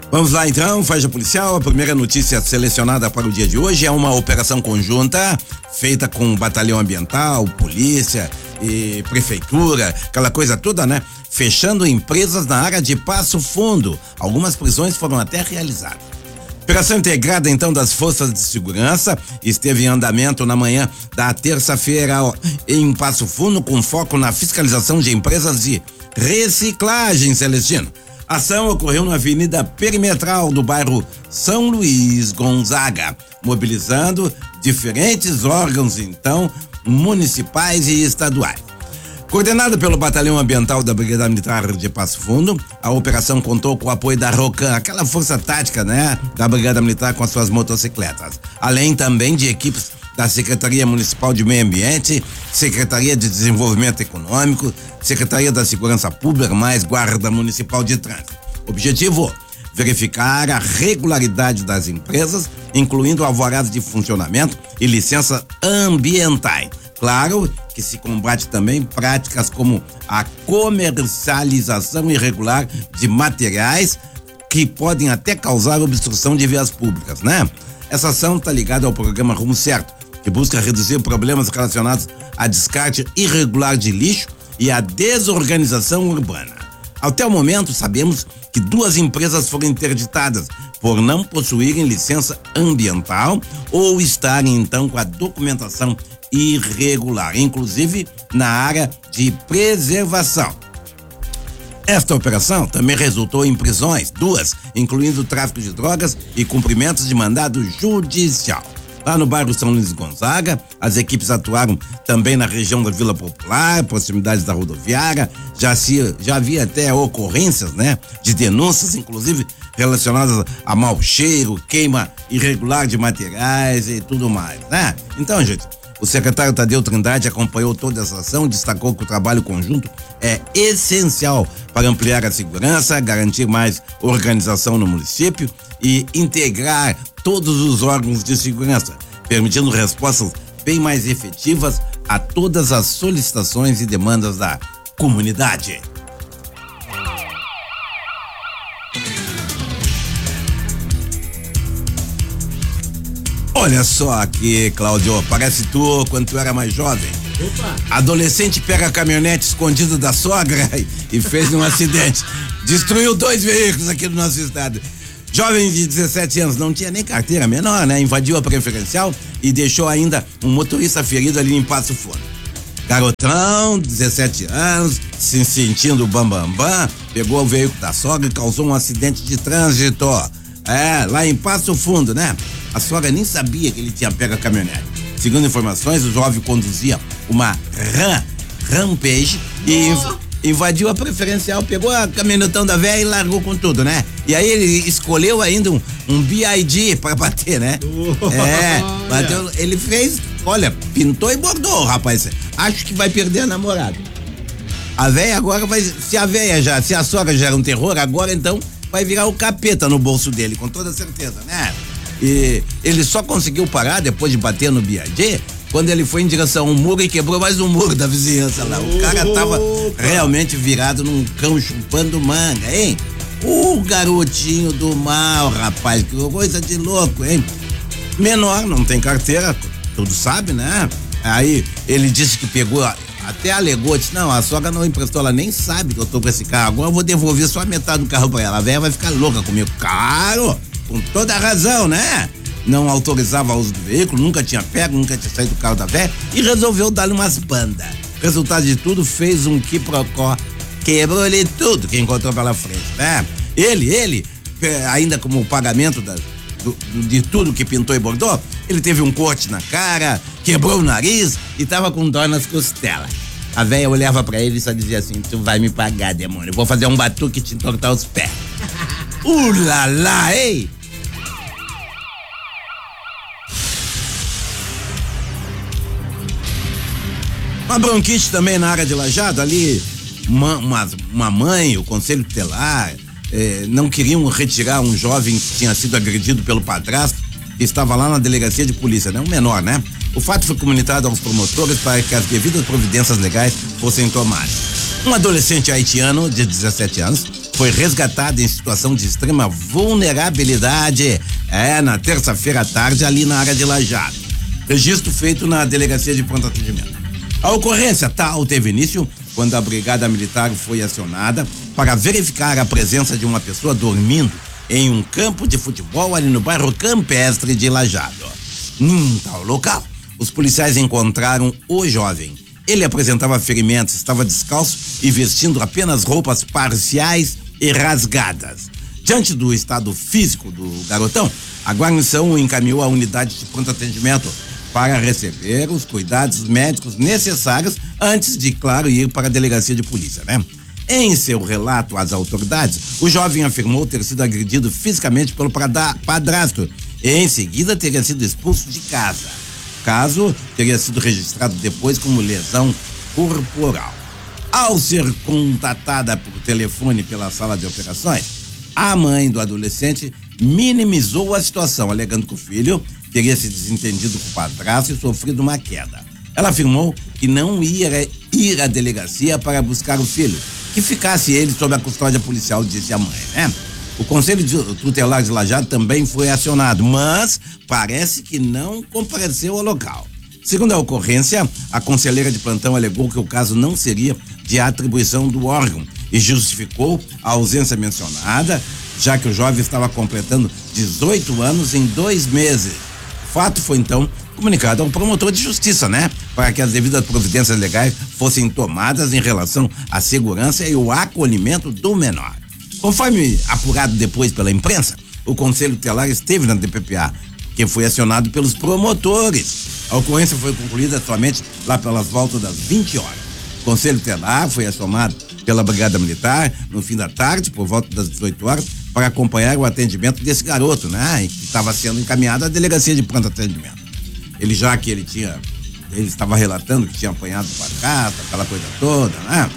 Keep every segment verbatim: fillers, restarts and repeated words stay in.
Vamos lá então, faixa policial. A primeira notícia selecionada para o dia de hoje é uma operação conjunta feita com o batalhão ambiental, polícia e prefeitura, aquela coisa toda, né? Fechando empresas na área de Passo Fundo. Algumas prisões foram até realizadas. Operação integrada então das forças de segurança esteve em andamento na manhã da terça-feira em Passo Fundo, com foco na fiscalização de empresas de reciclagem, Celestino. A ação ocorreu na Avenida Perimetral do bairro São Luís Gonzaga, mobilizando diferentes órgãos, então, municipais e estaduais. Coordenado pelo Batalhão Ambiental da Brigada Militar de Passo Fundo, a operação contou com o apoio da ROCAM, aquela força tática, né, da Brigada Militar com as suas motocicletas, além também de equipes da Secretaria Municipal de Meio Ambiente, Secretaria de Desenvolvimento Econômico, Secretaria da Segurança Pública, mais Guarda Municipal de Trânsito. Objetivo: verificar a regularidade das empresas, incluindo alvoradas de funcionamento e licenças ambientais. Claro que se combate também práticas como a comercialização irregular de materiais que podem até causar obstrução de vias públicas, né? Essa ação está ligada ao programa Rumo Certo, que busca reduzir problemas relacionados a descarte irregular de lixo e a desorganização urbana. Até o momento, sabemos que duas empresas foram interditadas por não possuírem licença ambiental ou estarem, então, com a documentação irregular, inclusive na área de preservação. Esta operação também resultou em prisões, duas, incluindo tráfico de drogas e cumprimentos de mandado judicial. Lá no bairro São Luís Gonzaga, as equipes atuaram também na região da Vila Popular, proximidades da rodoviária. Já, se, já havia até ocorrências, né, de denúncias, inclusive relacionadas a mau cheiro, queima irregular de materiais e tudo mais, né? Então, gente, o secretário Tadeu Trindade acompanhou toda essa ação, destacou que o trabalho conjunto é essencial para ampliar a segurança, garantir mais organização no município e integrar todos os órgãos de segurança, permitindo respostas bem mais efetivas a todas as solicitações e demandas da comunidade. Olha só aqui, Cláudio, parece tu quando tu era mais jovem. Opa. Adolescente pega a caminhonete escondida da sogra e fez um acidente. Destruiu dois veículos aqui no nosso estado. Jovem de dezessete anos, não tinha nem carteira, menor, né? Invadiu a preferencial e deixou ainda um motorista ferido ali em Passo Fundo. Garotão, dezessete anos, se sentindo bambambam, bam, bam, pegou o veículo da sogra e causou um acidente de trânsito. É, lá em Passo Fundo, né? A sogra nem sabia que ele tinha pego a caminhonete. Segundo informações, o jovem conduzia uma Ram, Rampage e invadiu a preferencial, pegou a caminhonetão da véia e largou com tudo, né? E aí ele escolheu ainda um, um B I D pra bater, né? Oh, é, bateu, ele fez, olha, pintou e bordou, rapaz. Acho que vai perder a namorada. A véia agora vai, se a véia já, se a sogra já era um terror, agora então vai virar o capeta no bolso dele, com toda certeza, né? E ele só conseguiu parar depois de bater no B I D quando ele foi em direção a um muro e quebrou mais um muro da vizinhança lá. O cara tava realmente virado num cão chupando manga, hein? O garotinho do mal, rapaz, que coisa de louco, hein? Menor, não tem carteira, tudo sabe, né? Aí ele disse que pegou, até alegou, disse, não, a sogra não emprestou, ela nem sabe que eu tô com esse carro, agora eu vou devolver só a metade do carro pra ela. A velha vai ficar louca comigo. Caro! Com toda a razão, né? Não autorizava o uso do veículo, nunca tinha pego, nunca tinha saído do carro da véia e resolveu dar-lhe umas bandas. Resultado de tudo, fez um quiprocó, quebrou-lhe tudo que encontrou pela frente, né? Ele, ele, ainda como pagamento da, do, de tudo que pintou e bordou, ele teve um corte na cara, quebrou o nariz e tava com dor nas costelas. A véia olhava pra ele e só dizia assim, tu vai me pagar, demônio, eu vou fazer um batuque e te entortar os pés. Ulala, ei! Uma bronquite também na área de Lajeado, ali uma, uma, uma mãe, o conselho tutelar, eh, não queriam retirar um jovem que tinha sido agredido pelo padrasto, que estava lá na delegacia de polícia, né? Um menor, né? O fato foi comunicado aos promotores para que as devidas providências legais fossem tomadas. Um adolescente haitiano de dezessete anos foi resgatado em situação de extrema vulnerabilidade, é, na terça-feira à tarde, ali na área de Lajeado. Registro feito na delegacia de pronto atendimento. A ocorrência tal teve início quando a brigada militar foi acionada para verificar a presença de uma pessoa dormindo em um campo de futebol ali no bairro Campestre de Lajeado. Num tal local, os policiais encontraram o jovem. Ele apresentava ferimentos, estava descalço e vestindo apenas roupas parciais e rasgadas. Diante do estado físico do garotão, a guarnição o encaminhou à unidade de pronto atendimento para receber os cuidados médicos necessários antes de, claro, ir para a delegacia de polícia, né? Em seu relato às autoridades, o jovem afirmou ter sido agredido fisicamente pelo padrasto e em seguida teria sido expulso de casa. O caso teria sido registrado depois como lesão corporal. Ao ser contatada por telefone pela sala de operações, a mãe do adolescente minimizou a situação, alegando que o filho teria se desentendido com o padrasto e sofrido uma queda. Ela afirmou que não ia ir à delegacia para buscar o filho, que ficasse ele sob a custódia policial, disse a mãe, né? O Conselho Tutelar de Lajeado também foi acionado, mas parece que não compareceu ao local. Segundo a ocorrência, a conselheira de plantão alegou que o caso não seria de atribuição do órgão e justificou a ausência mencionada, já que o jovem estava completando dezoito anos em dois meses. O fato foi então comunicado ao promotor de justiça, né? Para que as devidas providências legais fossem tomadas em relação à segurança e o acolhimento do menor. Conforme apurado depois pela imprensa, o Conselho Tutelar esteve na D P P A, que foi acionado pelos promotores. A ocorrência foi concluída somente lá pelas voltas das vinte horas. O Conselho Tutelar foi acionado pela Brigada Militar no fim da tarde, por volta das dezoito horas, para acompanhar o atendimento desse garoto, né? Que estava sendo encaminhado à delegacia de pronto atendimento. Ele já que ele tinha, ele estava relatando que tinha apanhado padrasto, aquela coisa toda, né?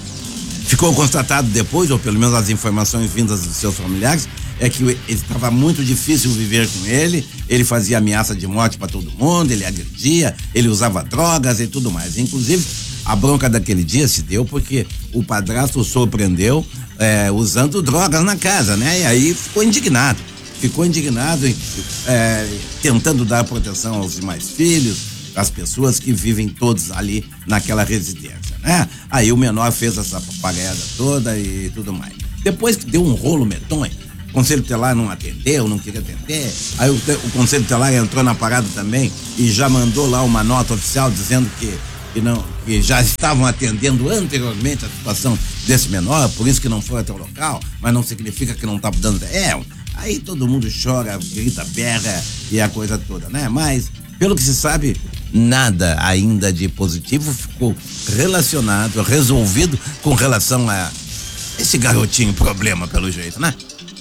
Ficou constatado depois, ou pelo menos as informações vindas dos seus familiares, é que estava muito difícil viver com ele, ele fazia ameaça de morte para todo mundo, ele agredia, ele usava drogas e tudo mais. Inclusive, a bronca daquele dia se deu porque o padrasto o surpreendeu é, usando drogas na casa, né? E aí ficou indignado, ficou indignado é, tentando dar proteção aos demais filhos, as pessoas que vivem todos ali naquela residência, né? Aí o menor fez essa papagaiada toda e tudo mais. Depois que deu um rolo medonho, o Conselho Tutelar não atendeu, não queria atender, aí o, o Conselho Tutelar entrou na parada também e já mandou lá uma nota oficial dizendo que, que, não, que já estavam atendendo anteriormente a situação desse menor, por isso que não foi até o local, mas não significa que não estava dando... É, aí todo mundo chora, grita, berra e a coisa toda, né? Mas, pelo que se sabe, nada ainda de positivo ficou relacionado, resolvido com relação a esse garotinho problema, pelo jeito, né?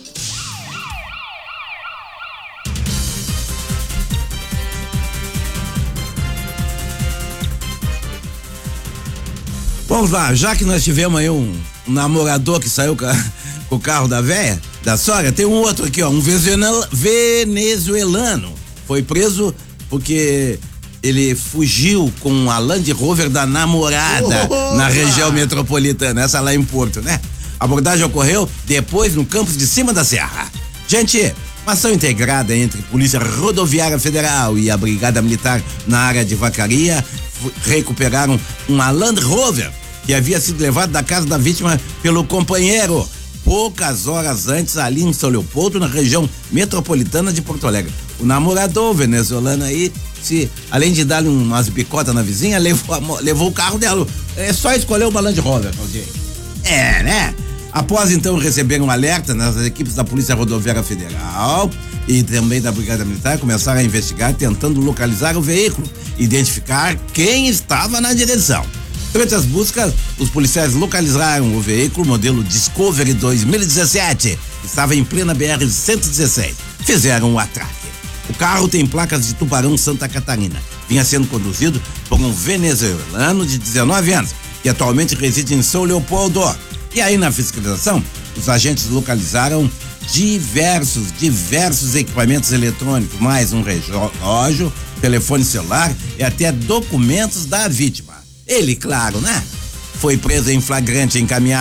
Vamos lá, já que nós tivemos aí um, um namorador que saiu com, a, com o carro da véia, da sogra, tem um outro aqui, ó, um venezuelano. Foi preso porque ele fugiu com uma Land Rover da namorada oh, na região metropolitana, essa lá em Porto, né? A abordagem ocorreu depois no campus de Cima da Serra. Gente, uma ação integrada entre Polícia Rodoviária Federal e a Brigada Militar na área de Vacaria recuperaram uma Land Rover que havia sido levada da casa da vítima pelo companheiro poucas horas antes ali em São Leopoldo, na região metropolitana de Porto Alegre. O namorador venezuelano aí, se, além de dar umas bicotas na vizinha, levou, levou o carro dela. É só escolher uma Land Rover, é, né? Após então receber um alerta nas equipes da Polícia Rodoviária Federal e também da Brigada Militar, começaram a investigar tentando localizar o veículo, identificar quem estava na direção. Durante as buscas, os policiais localizaram o veículo modelo Discovery dois mil e dezessete, estava em plena B R cento e dezesseis. Fizeram o atraque. O carro tem placas de Tubarão, Santa Catarina. Vinha sendo conduzido por um venezuelano de dezenove anos, que atualmente reside em São Leopoldo. E aí, na fiscalização, os agentes localizaram diversos, diversos equipamentos eletrônicos, mais um relógio, telefone celular e até documentos da vítima. Ele, claro, né? Foi preso em flagrante e encaminhado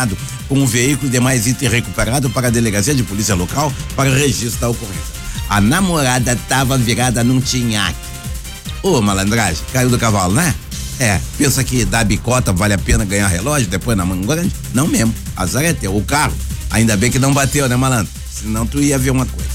com o veículo e demais itens recuperados para a delegacia de polícia local para registro da ocorrência. A namorada tava virada num tinhaque. Ô, malandragem, caiu do cavalo, né? É, pensa que dar bicota vale a pena ganhar relógio depois na mão grande? Não mesmo, azar é teu, o carro. Ainda bem que não bateu, né, malandro? Senão tu ia ver uma coisa.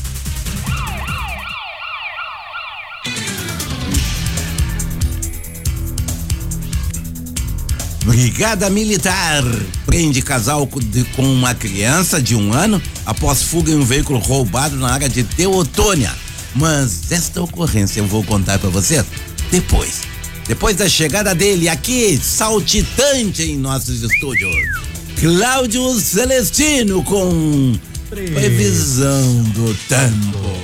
Brigada Militar prende casal com uma criança de um ano após fuga em um veículo roubado na área de Teotônia. Mas esta ocorrência eu vou contar pra você depois. Depois da chegada dele aqui, saltitante em nossos estúdios. Cláudio Celestino com previsão do tempo.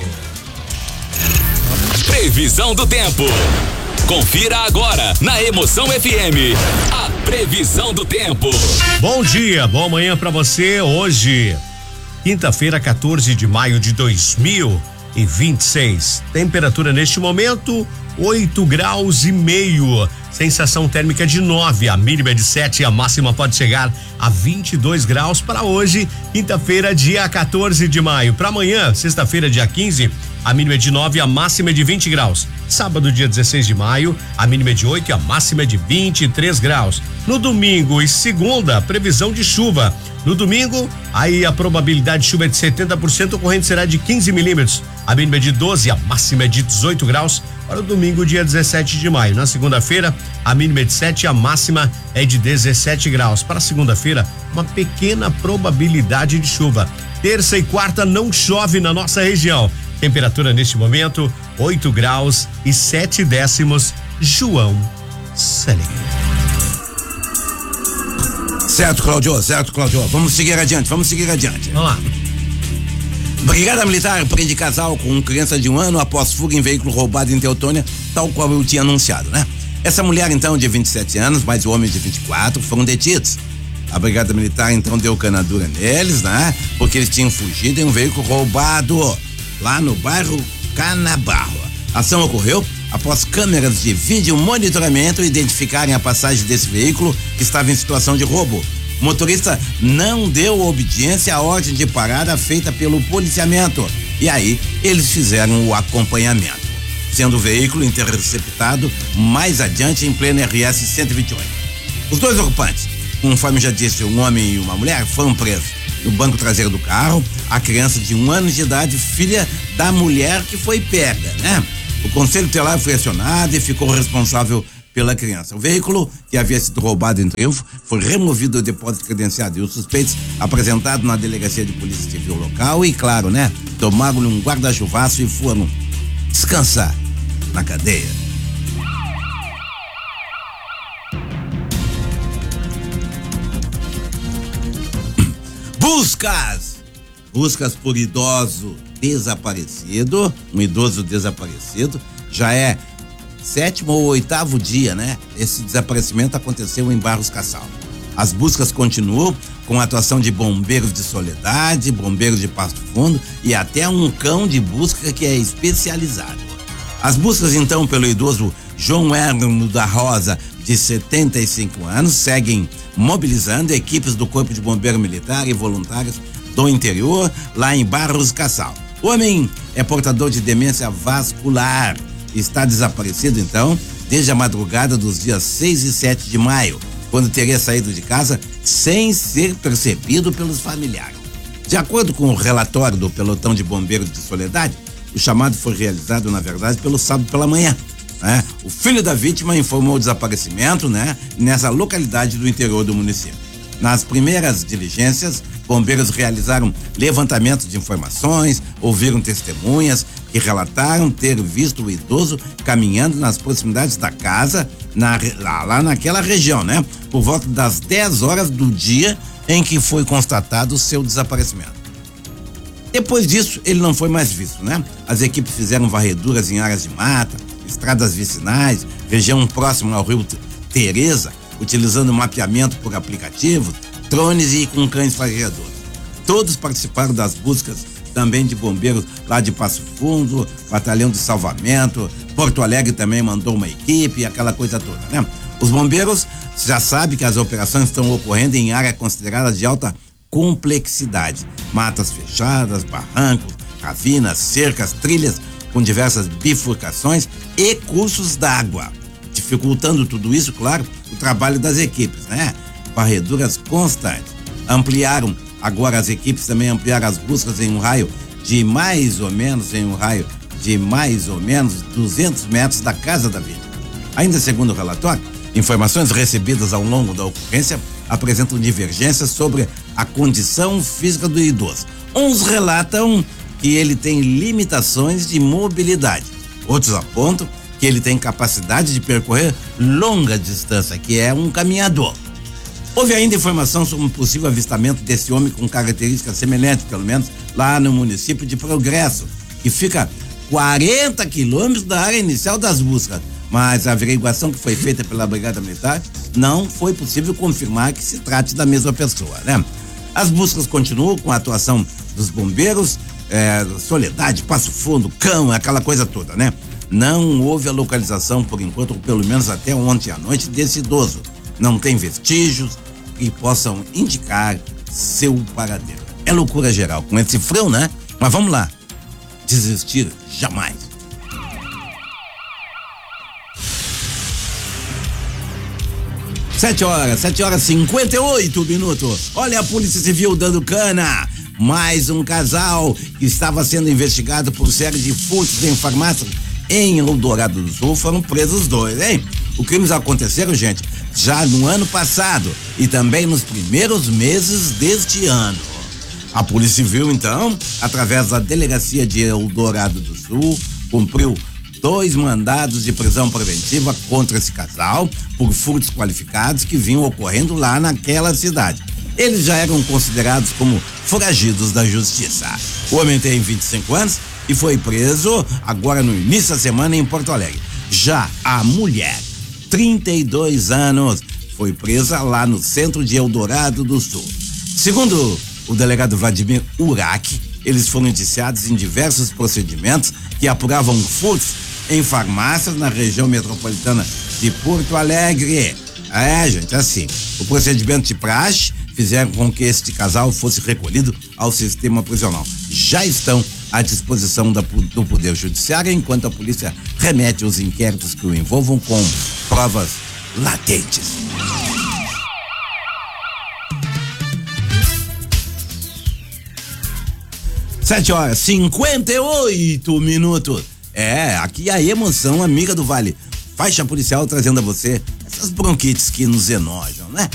Previsão do tempo. Confira agora na Emoção F M a previsão do tempo. Bom dia, boa manhã pra você. Hoje, quinta-feira, quatorze de maio de dois mil e vinte e seis. Temperatura neste momento, oito graus e meio. Sensação térmica de nove, a mínima é de sete e a máxima pode chegar a vinte e dois graus para hoje, quinta-feira, dia quatorze de maio. Para amanhã, sexta-feira, dia quinze, a mínima é de nove e a máxima é de vinte graus. Sábado, dia dezesseis de maio, a mínima é de oito e a máxima é de vinte e três graus. No domingo e segunda, previsão de chuva. No domingo, aí a probabilidade de chuva é de setenta por cento, a corrente será de quinze milímetros. A mínima é de doze e a máxima é de dezoito graus para o domingo, dia dezessete de maio. Na segunda-feira, a mínima é de sete e a máxima é de dezessete graus. Para segunda-feira, uma pequena probabilidade de chuva. Terça e quarta não chove na nossa região. Temperatura neste momento, oito graus e sete décimos. João Selim. Certo, Claudio, certo, Claudio. Vamos seguir adiante, vamos seguir adiante. Vamos lá. Brigada Militar prende casal com criança de um ano após fuga em veículo roubado em Teotônia, tal qual eu tinha anunciado, né? Essa mulher, então, de vinte e sete anos, mais o homem de vinte e quatro, foram detidos. A Brigada Militar, então, deu canadura neles, né? Porque eles tinham fugido em um veículo roubado lá no bairro Canabarro. A ação ocorreu após câmeras de vídeo monitoramento identificarem a passagem desse veículo que estava em situação de roubo. O motorista não deu obediência à ordem de parada feita pelo policiamento. E aí, eles fizeram o acompanhamento, sendo o veículo interceptado mais adiante em pleno R S cento e vinte e oito. Os dois ocupantes, conforme já disse, um homem e uma mulher, foram presos no banco traseiro do carro. A criança de um ano de idade, filha da mulher que foi pega, né? O conselho tutelar foi acionado e ficou responsável pela criança. O veículo, que havia sido roubado em Triunfo, foi removido do depósito credenciado e os suspeitos apresentados na delegacia de polícia civil local e, claro, né, tomaram-lhe um guarda-chuvaço e foram descansar na cadeia. Buscas! Buscas por idoso desaparecido, um idoso desaparecido, já é sétimo ou oitavo dia, né? Esse desaparecimento aconteceu em Barros Cassal. As buscas continuam com a atuação de bombeiros de Soledade, bombeiros de Pasto Fundo e até um cão de busca que é especializado. As buscas, então, pelo idoso João Herno da Rosa, de setenta e cinco anos, seguem mobilizando equipes do Corpo de Bombeiro Militar e voluntários do interior, lá em Barros Cassal. O homem é portador de demência vascular. Está desaparecido, então, desde a madrugada dos dias seis e sete de maio, quando teria saído de casa sem ser percebido pelos familiares. De acordo com o relatório do pelotão de bombeiros de Soledade, o chamado foi realizado, na verdade, pelo sábado pela manhã, né? O filho da vítima informou o desaparecimento, né, nessa localidade do interior do município. Nas primeiras diligências, bombeiros realizaram levantamento de informações, ouviram testemunhas que relataram ter visto o idoso caminhando nas proximidades da casa, na, lá, lá naquela região, né? Por volta das dez horas do dia em que foi constatado o seu desaparecimento. Depois disso, ele não foi mais visto, né? As equipes fizeram varreduras em áreas de mata, estradas vicinais, região próxima ao rio Tereza, utilizando mapeamento por aplicativos, drones e com cães farejadores. Todos participaram das buscas também de bombeiros lá de Passo Fundo, Batalhão de Salvamento, Porto Alegre também mandou uma equipe, aquela coisa toda, né? Os bombeiros já sabem que as operações estão ocorrendo em área considerada de alta complexidade. Matas fechadas, barrancos, ravinas, cercas, trilhas com diversas bifurcações e cursos d'água, dificultando tudo isso, claro, o trabalho das equipes, né? Varreduras constantes. Ampliaram, agora as equipes também ampliaram as buscas em um raio de mais ou menos, em um raio de mais ou menos duzentos metros da casa da vítima. Ainda segundo o relatório, informações recebidas ao longo da ocorrência apresentam divergências sobre a condição física do idoso. Uns relatam que ele tem limitações de mobilidade. Outros apontam que ele tem capacidade de percorrer longa distância, que é um caminhador. Houve ainda informação sobre um possível avistamento desse homem com características semelhantes, pelo menos lá no município de Progresso, que fica quarenta quilômetros da área inicial das buscas. Mas a averiguação que foi feita pela Brigada Militar não foi possível confirmar que se trate da mesma pessoa, né? As buscas continuam com a atuação dos bombeiros, é, Soledade, Passo Fundo, Cão, aquela coisa toda, né? Não houve a localização, por enquanto, ou pelo menos até ontem à noite, desse idoso. Não tem vestígios que possam indicar seu paradeiro. É loucura geral com esse frio, né? Mas vamos lá. Desistir jamais. Sete horas, sete horas e cinquenta e oito minutos. Olha a Polícia Civil dando cana. Mais um casal que estava sendo investigado por série de furtos em farmácias em Eldorado do Sul. Foram presos dois, hein? Os crimes aconteceram, gente, já no ano passado e também nos primeiros meses deste ano. A Polícia Civil, então, através da Delegacia de Eldorado do Sul, cumpriu dois mandados de prisão preventiva contra esse casal por furtos qualificados que vinham ocorrendo lá naquela cidade. Eles já eram considerados como foragidos da justiça. O homem tem vinte e cinco anos e foi preso agora no início da semana em Porto Alegre. Já a mulher, trinta e dois anos, foi presa lá no centro de Eldorado do Sul. Segundo o delegado Vladimir Urach, eles foram indiciados em diversos procedimentos que apuravam furtos em farmácias na região metropolitana de Porto Alegre. É, gente, assim, o procedimento de praxe fizeram com que este casal fosse recolhido ao sistema prisional. Já estão à disposição da, do Poder Judiciário, enquanto a polícia remete os inquéritos que o envolvam com provas latentes. Sete horas, cinquenta e oito minutos. É, aqui a emoção amiga do Vale. Faixa policial trazendo a você essas bronquites que nos enojam, né?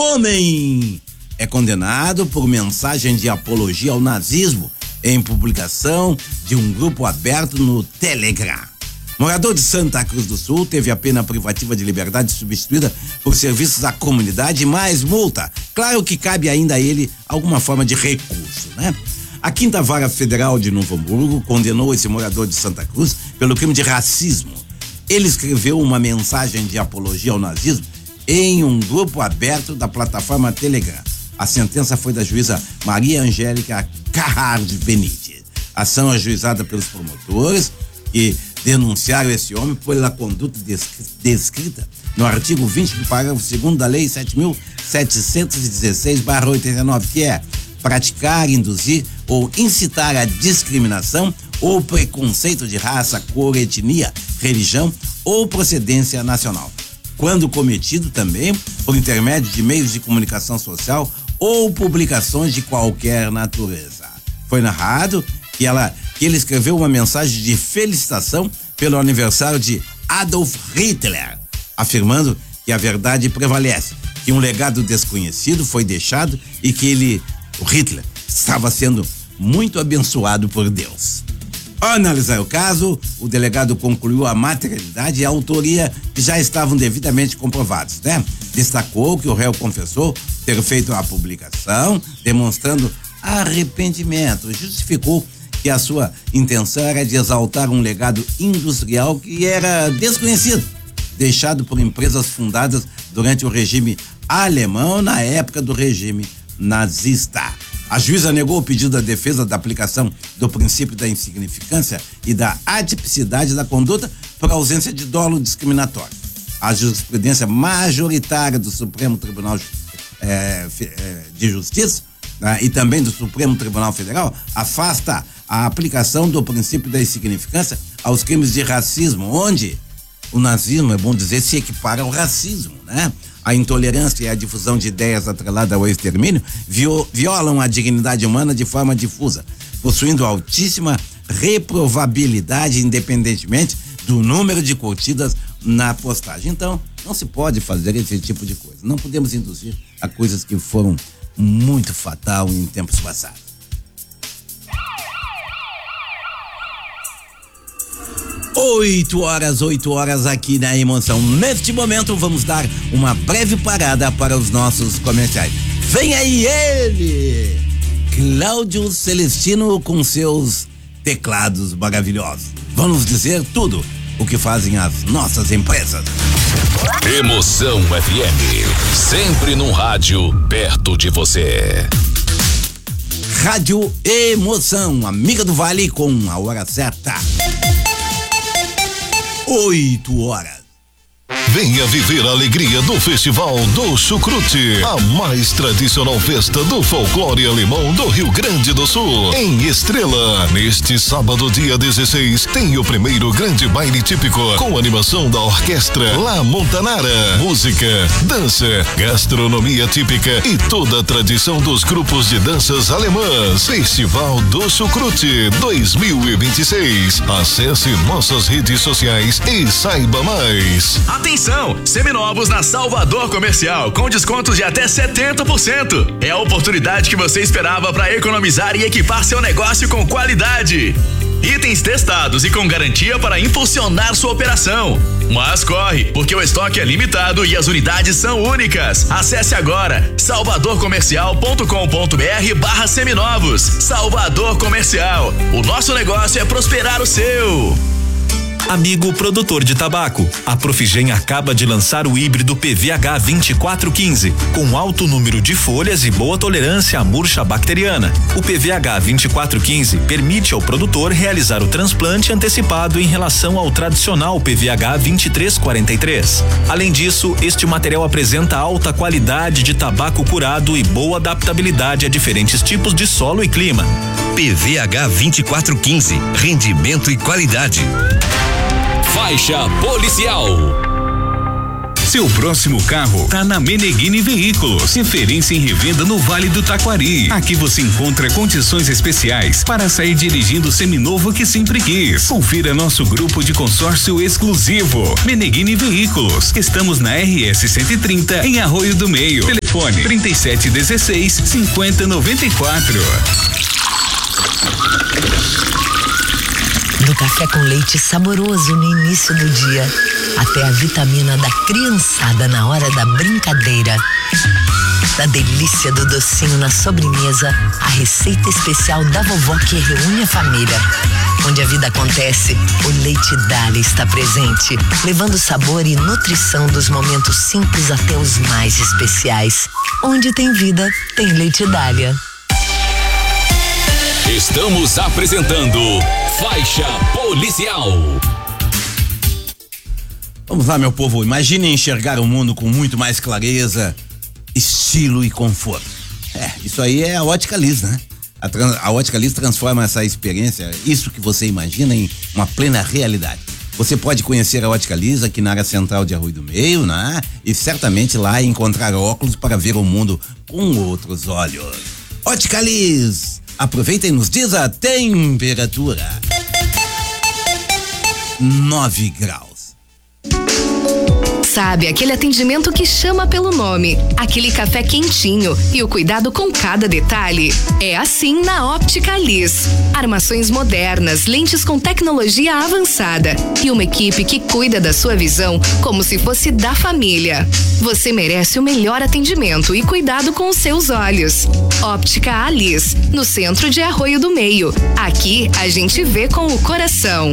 Homem é condenado por mensagem de apologia ao nazismo em publicação de um grupo aberto no Telegram. Morador de Santa Cruz do Sul teve a pena privativa de liberdade substituída por serviços à comunidade mais multa. Claro que cabe ainda a ele alguma forma de recurso, né? A Quinta Vara Federal de Novo Hamburgo condenou esse morador de Santa Cruz pelo crime de racismo. Ele escreveu uma mensagem de apologia ao nazismo em um grupo aberto da plataforma Telegram. A sentença foi da juíza Maria Angélica Carrard Benítez. A ação ajuizada pelos promotores que denunciaram esse homem pela conduta descrita no artigo vinte do parágrafo segundo da Lei sete mil setecentos e dezesseis barra oitenta e nove, que é praticar, induzir ou incitar a discriminação ou preconceito de raça, cor, etnia, religião ou procedência nacional, quando cometido também por intermédio de meios de comunicação social ou publicações de qualquer natureza. Foi narrado que, ela, que ele escreveu uma mensagem de felicitação pelo aniversário de Adolf Hitler, afirmando que a verdade prevalece, que um legado desconhecido foi deixado e que ele, o Hitler, estava sendo muito abençoado por Deus. Ao analisar o caso, o delegado concluiu a materialidade e a autoria que já estavam devidamente comprovados, né? Destacou que o réu confessou ter feito a publicação, demonstrando arrependimento. Justificou que a sua intenção era de exaltar um legado industrial que era desconhecido, deixado por empresas fundadas durante o regime alemão na época do regime nazista. A juíza negou o pedido da defesa da aplicação do princípio da insignificância e da atipicidade da conduta por ausência de dolo discriminatório. A jurisprudência majoritária do Supremo Tribunal é, de Justiça né, e também do Supremo Tribunal Federal afasta a aplicação do princípio da insignificância aos crimes de racismo, onde o nazismo, é bom dizer, se equipara ao racismo, né? A intolerância e a difusão de ideias atreladas ao extermínio violam a dignidade humana de forma difusa, possuindo altíssima reprovabilidade, independentemente do número de curtidas na postagem. Então, não se pode fazer esse tipo de coisa. Não podemos induzir a coisas que foram muito fatal em tempos passados. Oito horas, oito horas aqui na Emoção. Neste momento vamos dar uma breve parada para os nossos comerciais. Vem aí ele, Cláudio Celestino, com seus teclados maravilhosos. Vamos dizer tudo o que fazem as nossas empresas. Emoção F M, sempre num rádio perto de você. Rádio Emoção, amiga do Vale, com a hora certa. Oito horas. Venha viver a alegria do Festival do Chucrute, a mais tradicional festa do folclore alemão do Rio Grande do Sul, em Estrela. Neste sábado, dia dezesseis, tem o primeiro grande baile típico, com animação da orquestra La Montanara, música, dança, gastronomia típica e toda a tradição dos grupos de danças alemãs. Festival do Chucrute dois mil e vinte e seis. Acesse nossas redes sociais e saiba mais. Atenção! Seminovos na Salvador Comercial, com descontos de até setenta por cento. É a oportunidade que você esperava para economizar e equipar seu negócio com qualidade. Itens testados e com garantia para impulsionar sua operação. Mas corre, porque o estoque é limitado e as unidades são únicas. Acesse agora salvador comercial ponto com ponto br barra seminovos. Salvador Comercial. O nosso negócio é prosperar o seu. Amigo produtor de tabaco, a Profigem acaba de lançar o híbrido P V H vinte e quatro quinze, com alto número de folhas e boa tolerância à murcha bacteriana. O P V H vinte e quatro quinze permite ao produtor realizar o transplante antecipado em relação ao tradicional P V H vinte e três quarenta e três. Além disso, este material apresenta alta qualidade de tabaco curado e boa adaptabilidade a diferentes tipos de solo e clima. P V H vinte e quatro quinze, rendimento e qualidade. Faixa policial. Seu próximo carro tá na Meneghini Veículos, referência em revenda no Vale do Taquari. Aqui você encontra condições especiais para sair dirigindo o seminovo que sempre quis. Confira nosso grupo de consórcio exclusivo, Meneghini Veículos. Estamos na R S cento e trinta, em Arroio do Meio. Telefone trinta e sete dezesseis, cinquenta noventa e quatro. Do café com leite saboroso no início do dia, até a vitamina da criançada na hora da brincadeira. Da delícia do docinho na sobremesa, a receita especial da vovó que reúne a família. Onde a vida acontece, o Leite Dália está presente, levando sabor e nutrição dos momentos simples até os mais especiais. Onde tem vida, tem Leite Dália. Estamos apresentando Faixa Policial. Vamos lá, meu povo, imagine enxergar o mundo com muito mais clareza, estilo e conforto. É, isso aí é a Ótica Liz, né? A, trans, a Ótica Liz transforma essa experiência, isso que você imagina, em uma plena realidade. Você pode conhecer a Ótica Liz aqui na área central de Arroio do Meio, né? E certamente lá encontrar óculos para ver o mundo com outros olhos. Ótica Liz, aproveita e nos diz a temperatura. nove graus. Sabe, aquele atendimento que chama pelo nome, aquele café quentinho e o cuidado com cada detalhe. É assim na Óptica Liz. Armações modernas, lentes com tecnologia avançada e uma equipe que cuida da sua visão como se fosse da família. Você merece o melhor atendimento e cuidado com os seus olhos. Óptica Liz, no centro de Arroio do Meio. Aqui a gente vê com o coração.